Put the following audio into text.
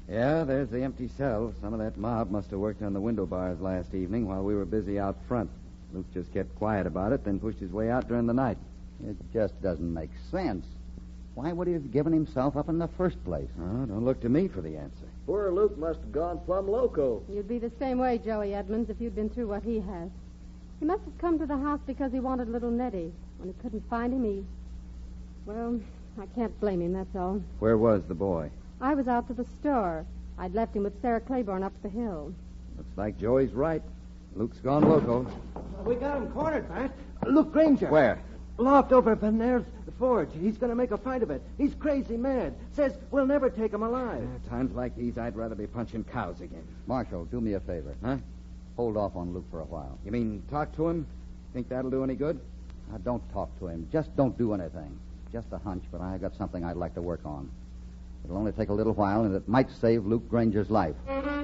Yeah, there's the empty cell. Some of that mob must have worked on the window bars last evening while we were busy out front. Luke just kept quiet about it, then pushed his way out during the night. It just doesn't make sense. Why would he have given himself up in the first place? Oh, don't look to me for the answer. Poor Luke must have gone plumb loco. You'd be the same way, Joey Edmonds, if you'd been through what he has. He must have come to the house because he wanted little Nettie. When he couldn't find him, Well, I can't blame him, that's all. Where was the boy? I was out to the store. I'd left him with Sarah Claiborne up the hill. Looks like Joey's right. Luke's gone loco. We got him cornered, Pat. Luke Granger. Where? Loft over at Benaire's forge. He's going to make a fight of it. He's crazy mad. Says we'll never take him alive. Times like these, I'd rather be punching cows again. Marshal, do me a favor. Huh? Hold off on Luke for a while. You mean talk to him? Think that'll do any good? Now, don't talk to him. Just don't do anything. Just a hunch, but I got something I'd like to work on. It'll only take a little while, and it might save Luke Granger's life.